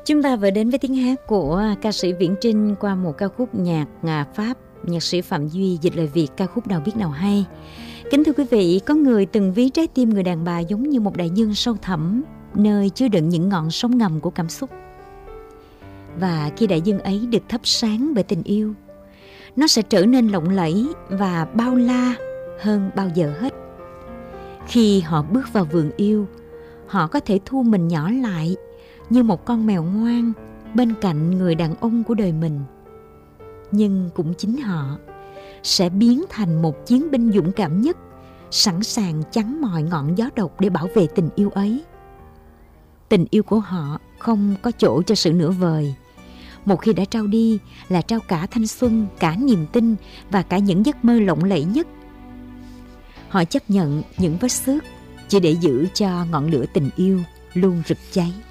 Chúng ta vừa đến với tiếng hát của ca sĩ Viễn Trinh qua một ca khúc nhạc Pháp, nhạc sĩ Phạm Duy dịch lời Việt ca khúc Nào Biết Nào Hay. Kính thưa quý vị, có người từng ví trái tim người đàn bà giống như một đại dương sâu thẳm, nơi chứa đựng những ngọn sóng ngầm của cảm xúc. Và khi đại dương ấy được thắp sáng bởi tình yêu, nó sẽ trở nên lộng lẫy và bao la hơn bao giờ hết. Khi họ bước vào vườn yêu, họ có thể thu mình nhỏ lại như một con mèo ngoan bên cạnh người đàn ông của đời mình. Nhưng cũng chính họ sẽ biến thành một chiến binh dũng cảm nhất, sẵn sàng chắn mọi ngọn gió độc để bảo vệ tình yêu ấy. Tình yêu của họ không có chỗ cho sự nửa vời. Một khi đã trao đi là trao cả thanh xuân, cả niềm tin và cả những giấc mơ lộng lẫy nhất. Họ chấp nhận những vết xước chỉ để giữ cho ngọn lửa tình yêu luôn rực cháy.